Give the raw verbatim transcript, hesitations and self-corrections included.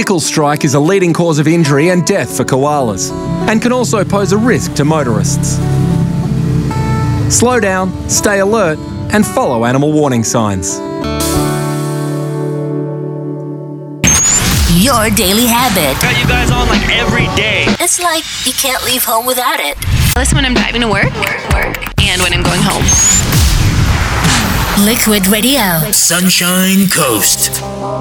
vehicle strike is a leading cause of injury and death for koalas, and can also pose a risk to motorists. Slow down, stay alert, and follow animal warning signs. Your daily habit. Got you guys on like every day. It's like you can't leave home without it. Listen when I'm driving to work, work, and when I'm going home. Liquid Radio. Sunshine Coast.